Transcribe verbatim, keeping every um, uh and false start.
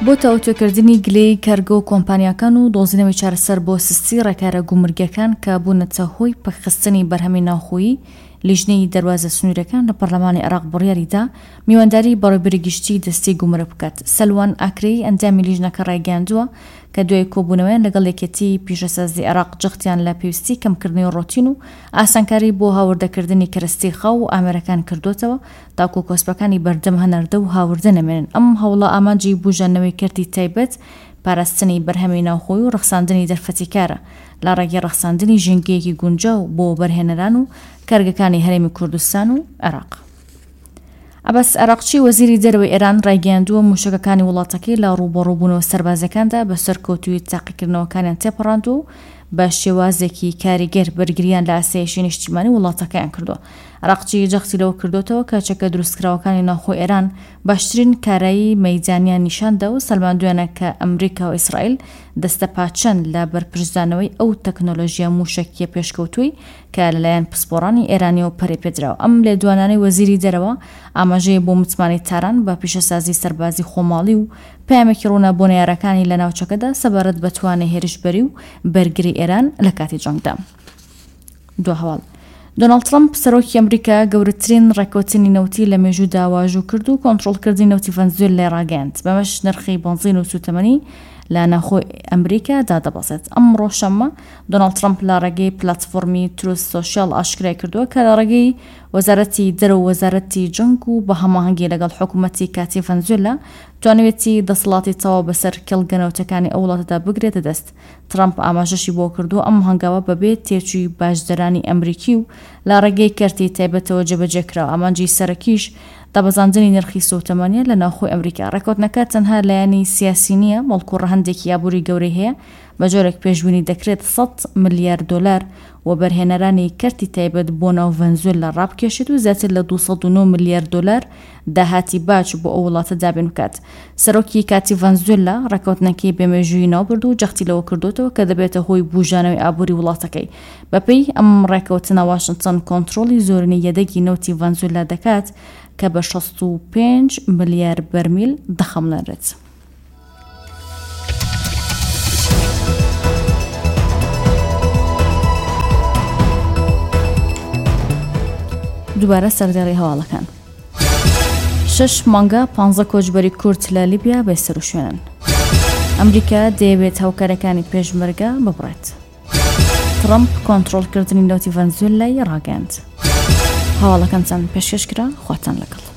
بۆ تەواوتوێکردنی گلەی کەرگە و کۆمپانیاکان و دۆزینەوەی چارەسەر بۆ سستی ڕێکارە گومرگەکان کە بوونەتە هۆی پەکخستنی بەرهەمی ناوخۆیی لیژنەی دەروازە سنوورەکان لە پەرلەمانی عێراق بڕیاریدا میوانداری بەڕێوەبەری گشتی دەستی گومرە بکات. سەلوان ئاکرەی ئەنجامی لیژنەکە ڕایگەیاندووە کە دوای کۆبوونەوەیان لەگەڵ یەکێتی پیشەسازی عێراق جەختیان لە پێویستی کەمکردنی ڕۆتین و ئاسانکاری بۆ هاوردەکردنی کەرەستی خاو و ئامێرەکان کردوتەوە تاکو کۆسپەکانی بەردەم هەناردە و هاوردە نەمێنن. ئەم هەوڵە ئامانجی بوژانەوەی کردی تایبەت پاراستنی بەرهەمی ناوخۆی و ڕەخساندنی دەرفەتیکارە لە ڕێگەی ڕەخساندنی ژینگەیەکی گونجاو بۆ بەرهێنەران و کارگەکانی هەرێمی کوردستان و عێراق. عەباس عێراقچی وەزیری دەرەوەی ئێران ڕایگەیاندووە موشکەکانی وڵاتەکەی لە ڕووبەڕووبوونەوە سەربازەکاندا بە سەرکەوتووی تاقیکردنەوەکانیان تێپەڕاندووە و بە شێوازێکی کاریگەر بەرگریان لە ئاسایشی نیشتیمانی وڵاتەکەیان کردووە. عێراقچی جەختی لەوە کردوتەوە کە چەکە دروستکراوەکانی ناوخۆی ئێران باشترین کارایی مەیدانیان نیشاندا و سەلماندویانە کە ئەمریکا و ئیسرائیل دەستە پاچەند لە بەرپرسدانەوەی ئەو تەکنۆلۆژیە موشکیە پێشکەوتووی کە لەلایەن پسپۆڕانی ئێرانی و پەرێ پێدراوە. ئەم لێدوانانەی وەزیری دەرەوە ئاماژەیە بۆ متمانی تاران بە پیشەسازی سەربازی خۆماڵی و پامێکی ڕوونەبوونە یارەکانی لە ناوچەکەدا سەبارەت بە توانای هێرشبەری و بەرگری ئێران لە کاتی جەنگدا. دو هەواڵ دۆناڵد ترامپ سەرۆکی ئەمریکا گەورەترین ڕێکەوتنی نەوتی لە مێژوودا واژوو کرد و کۆنتڕۆڵکردنی نەوتی ڤەنزوێلا ڕاگەیاند بەمەش نرخی بەنزین و سوتەمەنی لە ناوخۆی ئەمریکا دادەبەزێت. ئەمڕۆ شەممە دۆناڵد ترامپ لە ڕێگەی پلاتفۆرمی تروث سۆشیال ئاشکرای کردووە کە لە ڕێگەی وەزارەتی دەرەوە و وەزارەتی جەنگ و بە هەماهەنگی لەگەڵ حکوومەتی کاتی ڤەنزوێلا توانوێتی دەسەڵاتی تەواو بەسەر کێڵگەنەوتەکانی ئەو وڵاتەدا بگرێتە دەست. ترامپ ئاماژەشی بۆ کردو ئەم هەنگاوە بەبێت تێچووی باشدەرانی ئەمریکی و لە ڕێگەی کەرتی تایبەتەوە جێبەجێکراوە. ئامانجی سەرەکیش دابەزاندنی نرخی سوتەمەنیە لە ناوخۆی ئەمریکا. ڕێکەوتنەکە تەنها لایەنی سیاسی نییە، بەڵکو ڕەهەندێکی یابووری گەورەی هەیە بە جۆرێک پێشبینی دەکرێت سەد ملیارد دۆلار و بەرهێنەرانی کەرتی تایبەت بۆ ناو ڤەنزوێلا ڕابکێشێت و زیاتر لە دووسەد و نۆ ملیارد دۆلار داهاتی باج بۆ ئەو وڵاتە دابین بکات. سەرۆکی کاتی ڤەنزوێلا ڕێکەوتنەکەی بێمێژووی ناوبرد و جەختی لەوە کردوتەوە کە دەبێتە هۆی بوژانەوەی ئابووری وڵاتەکەی. بەپێی ئەم ڕێکەوتنە واشنگتن کۆنتڕۆڵی زۆرینەی یەدەگی نەوتی ڤەنزوێلا دەکات کە بە شەست و پێنج ملیارد بەرمیل دەخەملێنرێت. دووبارە سەردێڕی هەواڵەکان. شەش مانگە پانزە کۆچبەری کورد لە لیبیا بێسەر و شوێنن. ئەمریکا دەیەوێت هاوکارەکانی پێشمەرگە ببڕێت. ترامپ کۆنتڕۆڵکردنی نەوتی ڤەنزوێلای ڕاگەیاند. هەواڵەکان چەند پێشکەشکرا خواتان لەگەڵ.